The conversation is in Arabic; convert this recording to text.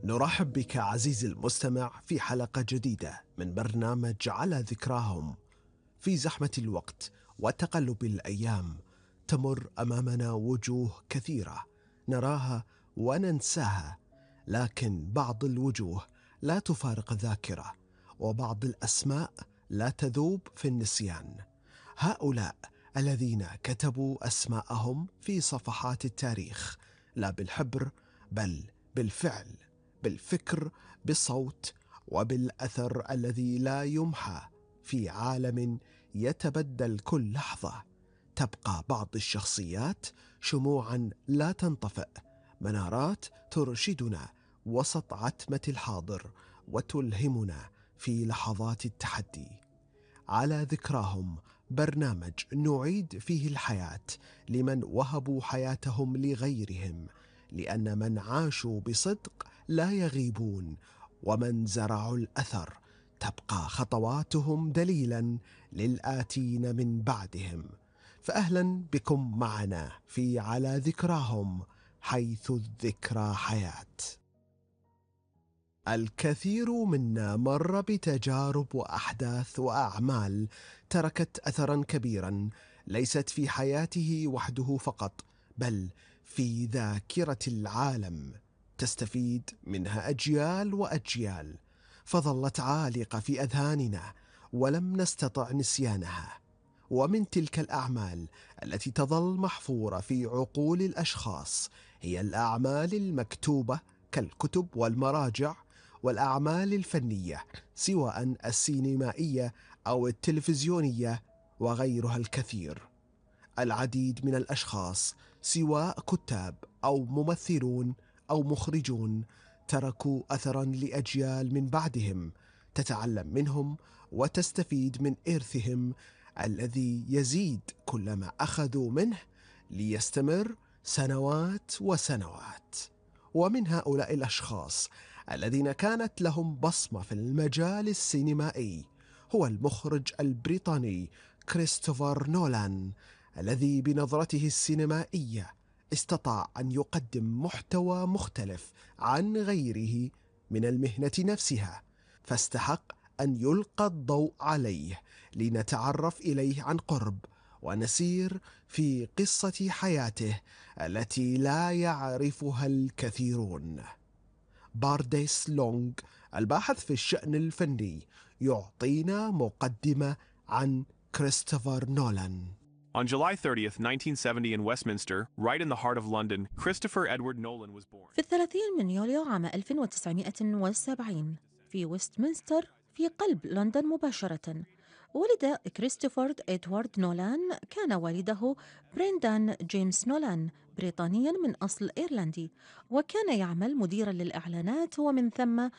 نرحب بك عزيزي المستمع في حلقة جديدة من برنامج على ذكراهم. في زحمة الوقت وتقلب الأيام تمر أمامنا وجوه كثيرة نراها وننساها، لكن بعض الوجوه لا تفارق الذاكرة، وبعض الأسماء لا تذوب في النسيان. هؤلاء الذين كتبوا أسماءهم في صفحات التاريخ، لا بالحبر بل بالفعل، بالفكر، بالصوت، وبالأثر الذي لا يمحى. في عالم يتبدل كل لحظة تبقى بعض الشخصيات شموعا لا تنطفئ، منارات ترشدنا وسط عتمة الحاضر وتلهمنا في لحظات التحدي. على ذكراهم برنامج نعيد فيه الحياة لمن وهبوا حياتهم لغيرهم، لأن من عاشوا بصدق لا يغيبون، ومن زرعوا الأثر تبقى خطواتهم دليلا للآتين من بعدهم. فأهلا بكم معنا في على ذكراهم، حيث الذكرى حياة. الكثير منا مر بتجارب وأحداث وأعمال تركت أثرا كبيرا، ليست في حياته وحده فقط، بل في ذاكرة العالم، تستفيد منها أجيال وأجيال، فظلت عالقة في أذهاننا ولم نستطع نسيانها. ومن تلك الأعمال التي تظل محفورة في عقول الأشخاص هي الأعمال المكتوبة كالكتب والمراجع، والأعمال الفنية سواء السينمائية أو التلفزيونية وغيرها الكثير. العديد من الأشخاص سواء كتاب أو ممثلون أو مخرجون تركوا أثرا لأجيال من بعدهم تتعلم منهم وتستفيد من إرثهم الذي يزيد كلما أخذوا منه ليستمر سنوات وسنوات. ومن هؤلاء الأشخاص الذين كانت لهم بصمة في المجال السينمائي هو المخرج البريطاني كريستوفر نولان، الذي بنظرته السينمائية استطاع أن يقدم محتوى مختلف عن غيره من المهنة نفسها، فاستحق أن يلقى الضوء عليه لنتعرف إليه عن قرب ونسير في قصة حياته التي لا يعرفها الكثيرون. بارديس لونغ، الباحث في الشأن الفني، يعطينا مقدمة عن كريستوفر نولان. On July 30th, 1970 in Westminster, right in the heart of London, Christopher Edward Nolan was born. في 30 يوليو عام 1970 في ويستمنستر في قلب لندن مباشرة، ولد كريستوفر إدوارد نولان. كان والده بريندان جيمس نولان بريطانيا من أصل إيرلندي، وكان يعمل مديرا للإعلانات ومن ثم